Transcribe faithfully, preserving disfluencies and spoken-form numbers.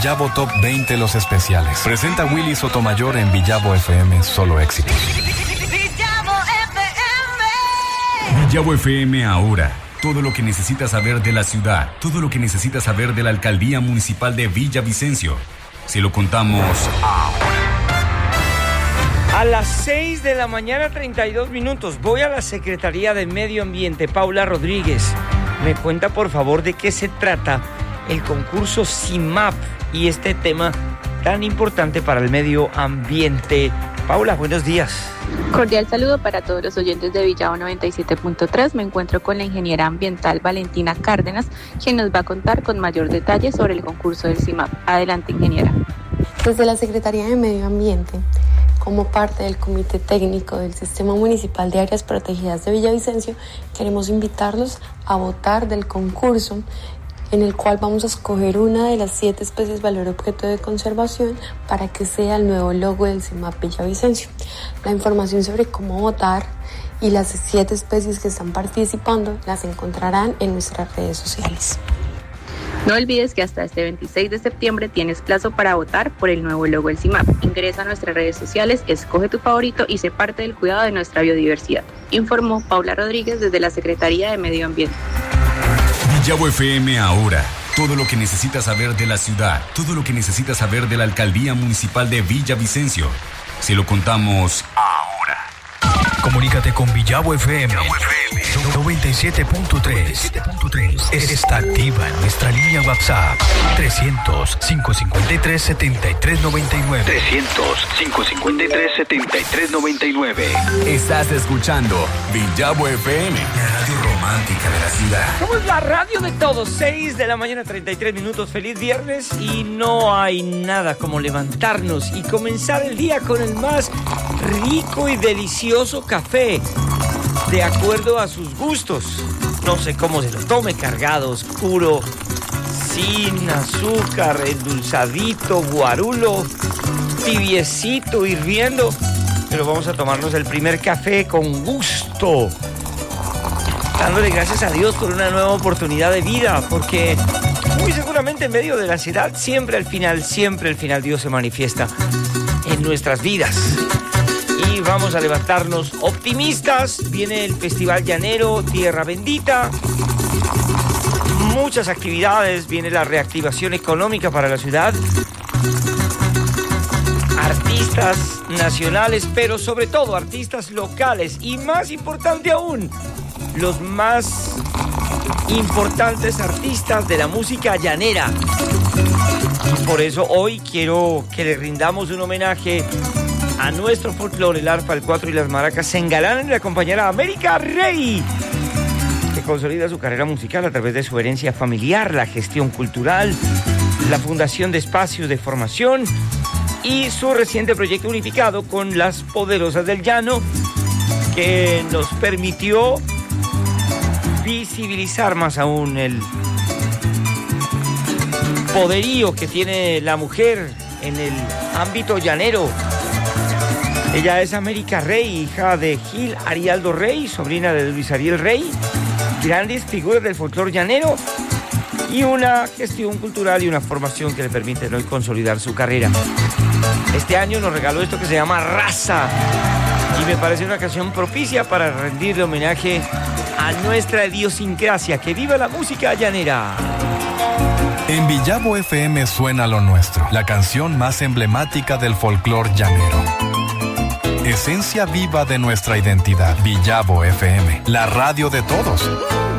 Villavo Top veinte Los Especiales. Presenta Willy Sotomayor en Villavo F M, solo éxito. Villavo F M ahora. Todo lo que necesitas saber de la ciudad, todo lo que necesitas saber de la Alcaldía Municipal de Villavicencio. Se lo contamos ahora. A las seis de la mañana, treinta y dos minutos, voy a la Secretaría de Medio Ambiente. Paula Rodríguez, me cuenta por favor de qué se trata el concurso C I M A P y este tema tan importante para el medio ambiente. Paula, buenos días. Cordial saludo para todos los oyentes de Villavo noventa y siete punto tres. Me encuentro con la ingeniera ambiental Valentina Cárdenas, quien nos va a contar con mayor detalle sobre el concurso del C I M A P. Adelante, ingeniera. Desde la Secretaría de Medio Ambiente, como parte del Comité Técnico del Sistema Municipal de Áreas Protegidas de Villavicencio, queremos invitarlos a votar del concurso en el cual vamos a escoger una de las siete especies valor objeto de conservación para que sea el nuevo logo del C I M A P Villavicencio. La información sobre cómo votar y las siete especies que están participando las encontrarán en nuestras redes sociales. No olvides que hasta este veintiséis de septiembre tienes plazo para votar por el nuevo logo del C I M A P. Ingresa a nuestras redes sociales, escoge tu favorito y sé parte del cuidado de nuestra biodiversidad. Informó Paula Rodríguez desde la Secretaría de Medio Ambiente. Villavo F M ahora. Todo lo que necesitas saber de la ciudad, todo lo que necesitas saber de la Alcaldía Municipal de Villavicencio. Se lo contamos ahora. Comunícate con Villavo F M noventa y siete punto tres. Está activa en nuestra línea WhatsApp trescientos, quinientos cincuenta y tres, setenta y tres noventa y nueve. trescientos, quinientos cincuenta y tres, setenta y tres noventa y nueve. Estás escuchando Villavo F M, la radio romántica de la ciudad. Somos la radio de todos. seis de la mañana, treinta y tres minutos. Feliz viernes y no hay nada como levantarnos y comenzar el día con el más rico y delicioso café, de acuerdo a sus gustos. No sé cómo se lo tome, cargado, oscuro, sin azúcar, endulzadito, guarulo, tibiecito, hirviendo. Pero vamos a tomarnos el primer café con gusto, dándole gracias a Dios por una nueva oportunidad de vida, porque muy seguramente en medio de la ansiedad, siempre al final, siempre al final Dios se manifiesta en nuestras vidas. Y vamos a levantarnos optimistas. Viene el Festival Llanero, Tierra Bendita. Muchas actividades. Viene la reactivación económica para la ciudad. Artistas nacionales, pero sobre todo artistas locales. Y más importante aún, los más importantes artistas de la música llanera. Y por eso hoy quiero que le rindamos un homenaje a nuestro folclore. El arpa, el cuatro y las maracas se engalanan de acompañar a América Rey, que consolida su carrera musical a través de su herencia familiar, la gestión cultural, la fundación de espacios de formación y su reciente proyecto unificado con las Poderosas del Llano, que nos permitió visibilizar más aún el poderío que tiene la mujer en el ámbito llanero. Ella es América Rey, hija de Gil Arialdo Rey, sobrina de Luis Ariel Rey, grandes figuras del folclore llanero y una gestión cultural y una formación que le permiten hoy consolidar su carrera. Este año nos regaló esto que se llama Raza y me parece una canción propicia para rendirle homenaje a nuestra idiosincrasia. ¡Que viva la música llanera! En Villavo F M suena lo nuestro, la canción más emblemática del folclore llanero. Esencia viva de nuestra identidad. Villavo F M, la radio de todos.